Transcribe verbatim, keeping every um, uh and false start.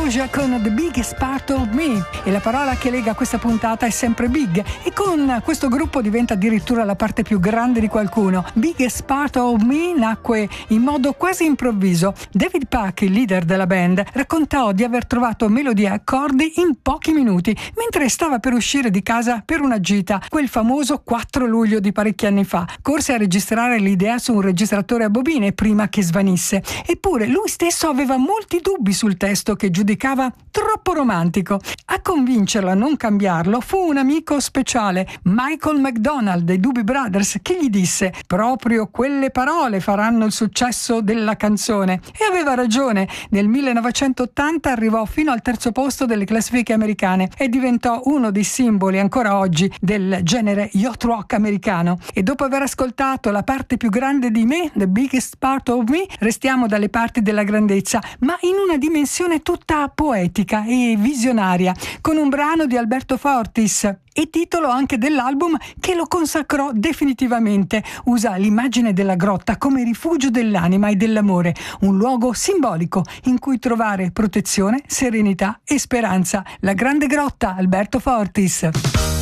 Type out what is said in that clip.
Doja con The Biggest Part of Me, e la parola che lega questa puntata è sempre big, e con questo gruppo diventa addirittura la parte più grande di qualcuno. Biggest Part of Me nacque in modo quasi improvviso. David Pack, il leader della band, raccontò di aver trovato melodie e accordi in pochi minuti mentre stava per uscire di casa per una gita, quel famoso quattro luglio di parecchi anni fa. Corse a registrare l'idea su un registratore a bobine prima che svanisse, eppure lui stesso aveva molti dubbi sul testo che giudicava troppo romantico. A convincerlo a non cambiarlo fu un amico speciale, Michael McDonald dei Doobie Brothers, che gli disse: proprio quelle parole faranno il successo della canzone. E aveva ragione. Nel millenovecentottanta arrivò fino al terzo posto delle classifiche americane e diventò uno dei simboli ancora oggi del genere yacht rock americano. E dopo aver ascoltato la parte più grande di me, The Biggest Part of Me, restiamo dalle parti della grandezza, ma in una dimensione tutta poetica e visionaria, con un brano di Alberto Fortis, e titolo anche dell'album che lo consacrò definitivamente. Usa l'immagine della grotta come rifugio dell'anima e dell'amore, un luogo simbolico in cui trovare protezione, serenità e speranza. La grande grotta, Alberto Fortis.